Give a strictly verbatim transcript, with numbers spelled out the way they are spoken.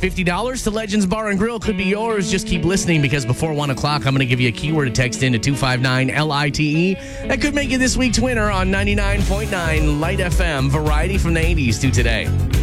fifty dollars to Legends Bar and Grill could be yours. Just keep listening because before one o'clock, I'm going to give you a keyword to text into two five nine L I T E. That could make you this week's winner on ninety-nine point nine Light F M. Variety from the eighties to today.